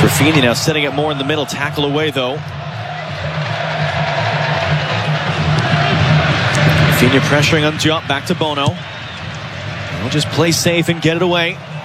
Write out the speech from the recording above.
Rafinha now setting it more in the middle. Tackle away, though. Rafinha pressuring on Diop. Back to Bono. We'll just play safe and get it away.